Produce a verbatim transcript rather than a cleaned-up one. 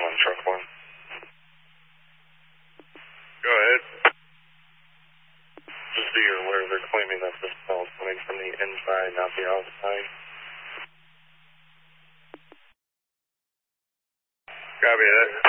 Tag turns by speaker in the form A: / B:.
A: on truck one. Go ahead. Just so you're aware, they're claiming that this smell is coming from the inside, not the outside. Copy that.